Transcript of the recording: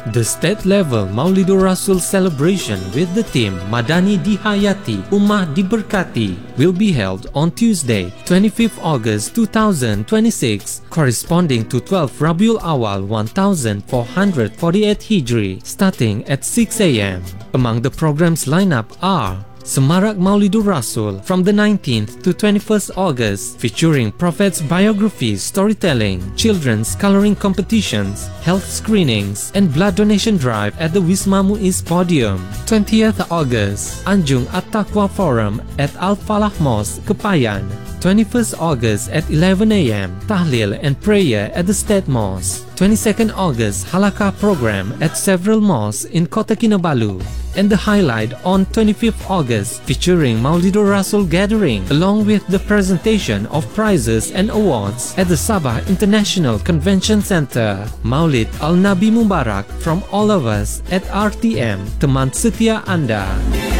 The state-level Maulidur Rasul celebration with the theme Madani Dihayati, Ummah Diberkati will be held on Tuesday, 25th August 2026, corresponding to 12 Rabiul Awal 1448 Hijri, starting at 6 a.m. Among the program's lineup are Semarak Maulidur Rasul from the 19th to 21st August, featuring Prophet's biographies, storytelling, children's coloring competitions, health screenings, and blood donation drive at the Wisma Muiz Podium. 20th August, Anjung At-Taqwa Forum at Al-Falah Mosque, Kepayan. 21st August at 11 a.m., Tahlil and prayer at the State Mosque. 22nd August, Halakah program at several mosques in Kota Kinabalu. And the highlight on 25th August, featuring Maulidur Rasul gathering along with the presentation of prizes and awards at the Sabah International Convention Center. Maulid Al-Nabi Mubarak from all of us at RTM, teman setia Anda.